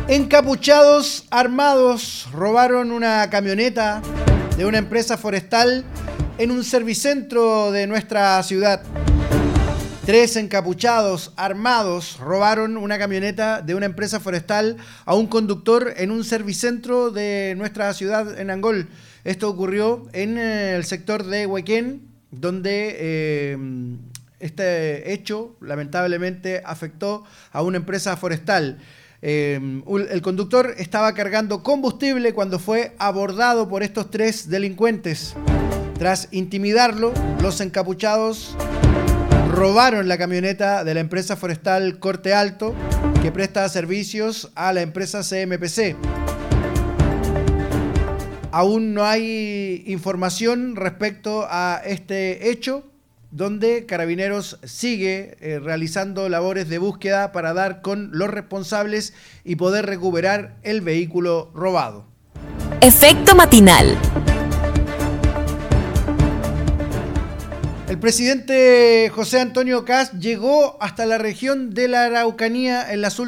Encapuchados armados robaron una camioneta de una empresa forestal en un servicentro de nuestra ciudad. 3 encapuchados armados robaron una camioneta de una empresa forestal a un conductor en un servicentro de nuestra ciudad en Angol. Esto ocurrió en el sector de Huequén, donde este hecho lamentablemente afectó a una empresa forestal. El conductor estaba cargando combustible cuando fue abordado por estos 3 delincuentes. Tras intimidarlo, los encapuchados robaron la camioneta de la empresa forestal Corte Alto, que presta servicios a la empresa CMPC. Aún no hay información respecto a este hecho, donde Carabineros sigue realizando labores de búsqueda para dar con los responsables y poder recuperar el vehículo robado. Efecto matinal. El presidente José Antonio Kast llegó hasta la región de la Araucanía en las últimas